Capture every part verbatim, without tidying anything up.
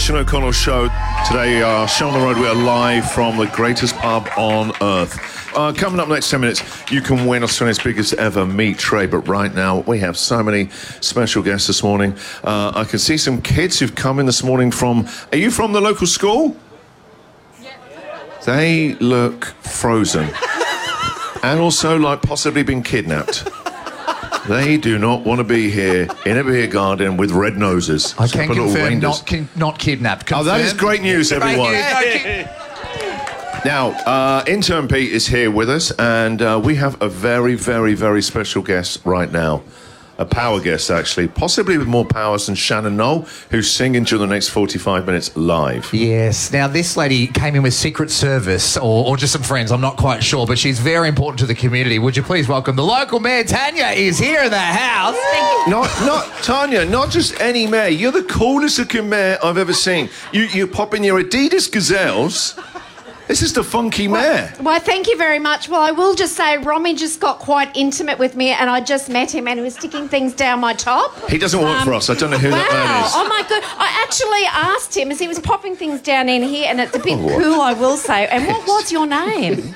Sean O'Connell Show. Today, uh, show on the road, we are live from the greatest pub on earth. Uh, coming up next ten minutes, you can win Australia's biggest ever meat tray. But right now, we have so many special guests this morning. Uh, I can see some kids who've come in this morning from... Are you from the local school? Yeah. They look frozen. And also like possibly been kidnapped. They do not want to be here in a beer garden with red noses. I can confirm not, ki- not kidnapped. Confirm. Oh, that is great news, everyone. Great news. Now, uh, intern Pete is here with us, and uh, we have a very, very, very special guest right now. A power guest, actually, possibly with more powers than Shannon Noll, who's singing during the next forty-five minutes live. Yes. Now, this lady came in with Secret Service, or, or just some friends, I'm not quite sure, but she's very important to the community. Would you please welcome the local mayor, Tanya, is here in the house. Thank you. Not, not Tanya, not just any mayor. You're the coolest looking mayor I've ever seen. You, you pop in your Adidas Gazelles. This is the funky mayor. Well, thank you very much. Well, I will just say Romy just got quite intimate with me and I just met him and he was sticking things down my top. He doesn't work um, for us. I don't know who wow. that man is. Oh, my God. I actually asked him as he was popping things down in here, and it's a bit oh, cool, I will say. And what was your name?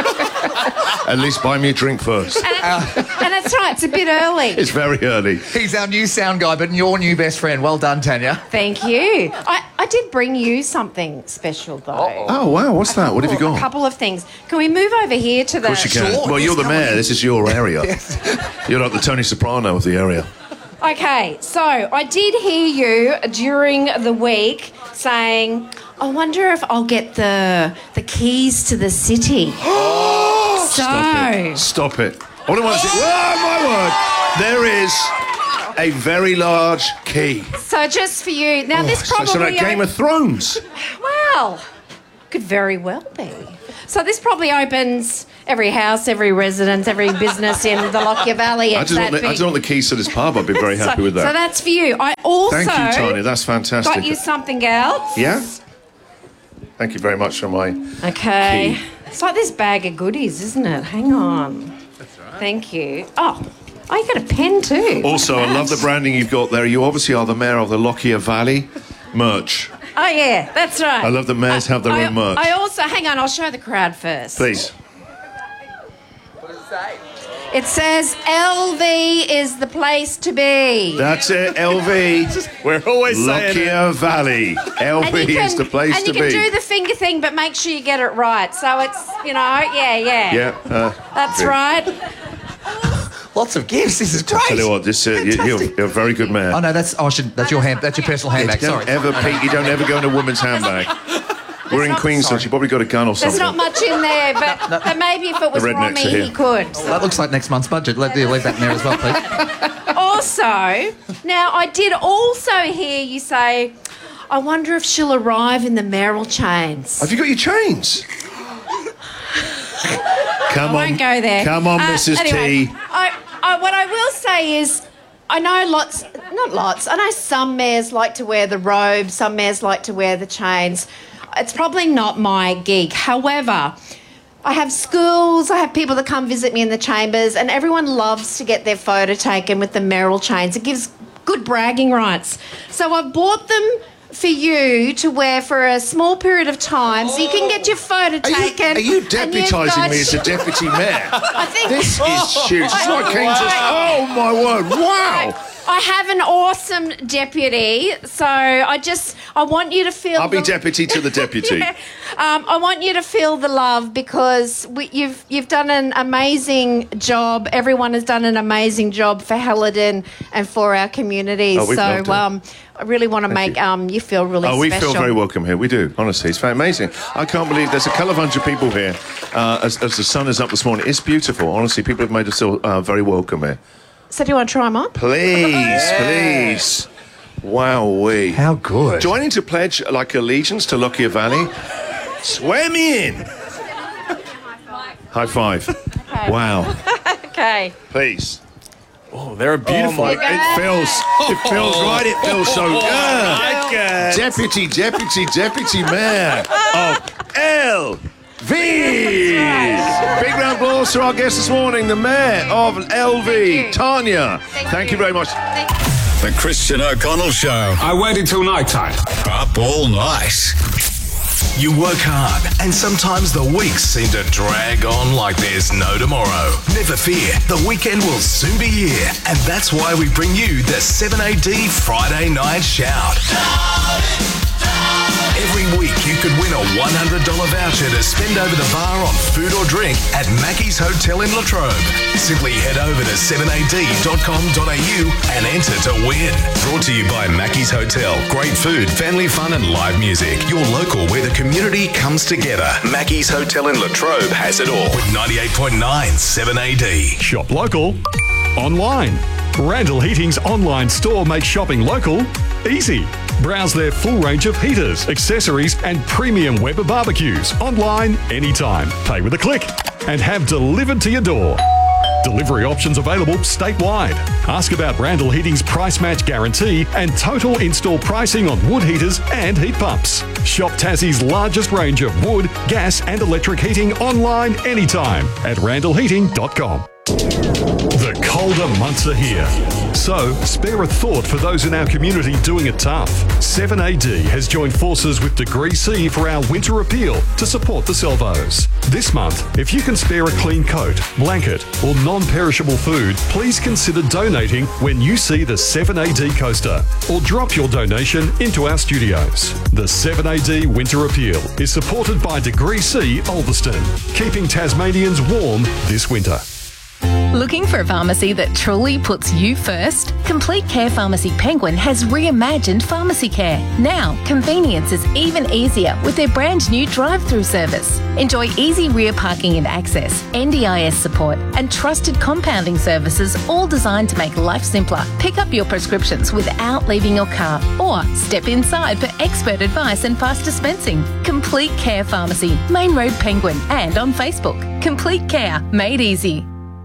At least buy me a drink first. And, it, uh, and that's right, it's a bit early. It's very early. He's our new sound guy, but your new best friend. Well done, Tanya. Thank you. I, I did bring you something special, though. Oh, oh wow. What's that? What have you got? A couple of things. Can we move over here to the... Of course you can. Sure, well, you're the mayor. This is your area. Yes. You're like the Tony Soprano of the area. Okay, so I did hear you during the week saying, I wonder if I'll get the the keys to the city. so... Stop it. Stop it. What do I want to say? Oh, my word. There is a very large key. So just for you. Now, oh, this probably... So like Game of Thrones. Well... Could very well be. So this probably opens every house, every residence, every business in the Lockyer Valley. I just, want the, I just want the keys to this pub. I'd be very happy so, with that. So that's for you. I also... Thank you, Tanya. That's fantastic. Got you something else. Yeah? Thank you very much for my Okay. key. It's like this bag of goodies, isn't it? Hang on. That's right. Thank you. Oh, oh, you got a pen too. Also, I love the branding you've got there. You obviously are the mayor of the Lockyer Valley. Merch. Oh, yeah, that's right. I love that mayors have their I, own merch. I also... Hang on, I'll show the crowd first. Please. What does it say? It says L V is the place to be. That's it, L V. We're always saying Lockyer Valley. L V can, is the place and to be. And you can do the finger thing, but make sure you get it right. So it's, you know, yeah, yeah. Yeah. Uh, That's yeah. right. Lots of gifts. This is great. Tell you what, this, uh, you, you're, you're a very good man. Oh, no, that's, oh, should, that's your hand. That's your personal handbag. You don't Sorry. ever, Pete, you don't ever go in a woman's handbag. We're in not- Queensland. She probably got a gun or something. There's not much in there, but, but maybe if it was The rednecks Romy, are here. he could. That looks like next month's budget. Let you leave that in there as well, please. Also, now I did also hear you say, I wonder if she'll arrive in the Merrill chains. Have you got your chains? Come I on. won't go there. Come on, Uh, Missus anyway, T. I, I, what I will say is, I know lots, not lots, I know some mayors like to wear the robe, some mayors like to wear the chains. It's probably not my gig. However, I have schools, I have people that come visit me in the chambers, and everyone loves to get their photo taken with the Merrill chains. It gives good bragging rights. So I've bought them for you to wear for a small period of time, so you can get your photo Are you, taken. are you and you've deputising got- me as a deputy mayor? I think This is huge. It's like King just... Oh, my word. Wow. I have an awesome deputy, so I just I want you to feel. I'll be the- deputy to the deputy. Yeah. um, I want you to feel the love because we, you've you've done an amazing job. Everyone has done an amazing job for Helidon and for our community. Oh, we've so loved it. um, I really want to Thank make you. um you feel really Oh, we special. feel very welcome here. We do, honestly. It's amazing. I can't believe there's a couple of hundred people here uh, as, as the sun is up this morning. It's beautiful. Honestly, people have made us feel uh, very welcome here. So do you want to try them on? Please, please. Wowee. How good. Do I need to pledge, like, allegiance to Lockyer Valley? Swear me in. High five. Okay. Wow. Okay. Please. Oh, they're beautiful. Oh my, it feels, it feels right. It feels so good. my God. Deputy, deputy, deputy mayor of L V. Big round of applause to our guest this morning, the mayor of L V, you. Tanya. Thank Thank you. you very much. Thank- The Christian O'Connell Show. I waited till night time. Up all night. You work hard, and sometimes the weeks seem to drag on like there's no tomorrow. Never fear, the weekend will soon be here, and that's why we bring you the seven A D Friday Night Shout. Every week you could win a one hundred dollars voucher to spend over the bar on food or drink at Mackey's Hotel in Latrobe. Simply head over to seven a d dot com dot a u and enter to win. Brought to you by Mackey's Hotel. Great food, family fun and live music. Your local where the community comes together. Mackey's Hotel in Latrobe has it all with ninety-eight point nine seven A D. Shop local, online. Randall Heating's online store makes shopping local easy. Browse their full range of heaters, accessories and premium Weber barbecues online anytime. Pay with a click and have delivered to your door. Delivery options available statewide. Ask about Randall Heating's price match guarantee and total install pricing on wood heaters and heat pumps. Shop Tassie's largest range of wood, gas and electric heating online anytime at randall heating dot com. The colder months are here, so spare a thought for those in our community doing it tough. seven A D has joined forces with Degree C for our winter appeal to support the Salvos. This month, if you can spare a clean coat, blanket or non-perishable food, please consider donating when you see the seven A D coaster or drop your donation into our studios. The seven A D Winter Appeal is supported by Degree C Ulverston, keeping Tasmanians warm this winter. Looking for a pharmacy that truly puts you first? Complete Care Pharmacy Penguin has reimagined pharmacy care. Now, convenience is even easier with their brand new drive-through service. Enjoy easy rear parking and access, N D I S support, and trusted compounding services, all designed to make life simpler. Pick up your prescriptions without leaving your car, or step inside for expert advice and fast dispensing. Complete Care Pharmacy, Main Road Penguin, and on Facebook. Complete Care, made easy.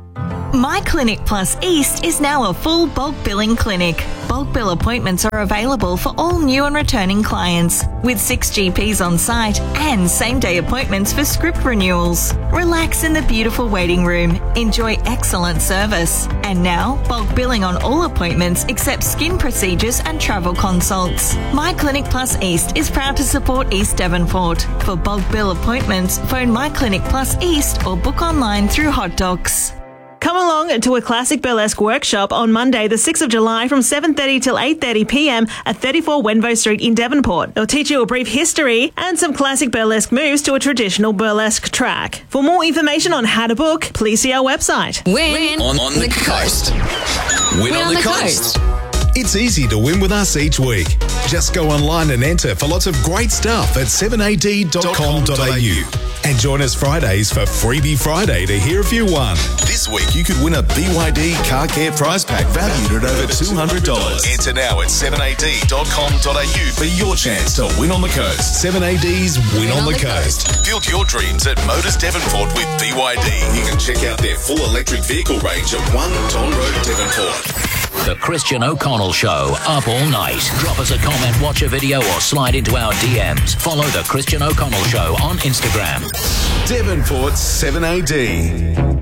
My Clinic Plus East is now a full bulk billing clinic. Bulk bill appointments are available for all new and returning clients, with six G Ps on site and same-day appointments for script renewals. Relax in the beautiful waiting room. Enjoy excellent service. And now, bulk billing on all appointments except skin procedures and travel consults. My Clinic Plus East is proud to support East Devonport. For bulk bill appointments, phone My Clinic Plus East or book online through Hot Docs. Come along to a classic burlesque workshop on Monday, the sixth of July from seven thirty till eight thirty p m at thirty-four Wenvo Street in Devonport. They'll teach you a brief history and some classic burlesque moves to a traditional burlesque track. For more information on how to book, please see our website. Win on, on the coast. Win, Win on, on the, the coast. coast. It's easy to win with us each week. Just go online and enter for lots of great stuff at seven a d dot com dot a u. And join us Fridays for Freebie Friday to hear if you won. This week you could win a B Y D car care prize pack valued at over two hundred dollars. Enter now at seven a d dot com dot a u for your chance to win on the coast. seven A D's Win, win on, on the, the coast. coast. Build your dreams at Motors Devonport with B Y D. You can check out their full electric vehicle range at one Don Road, Devonport. The Christian O'Connell Show, up all night. Drop us a comment, watch a video, or slide into our D Ms. Follow The Christian O'Connell Show on Instagram. Devonport's seven A D.